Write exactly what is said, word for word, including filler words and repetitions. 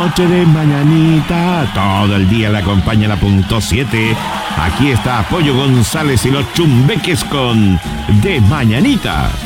noche de mañanita. Todo el día le acompaña la punto siete. Aquí está Pollo González y los Chumbeques con De Mañanita.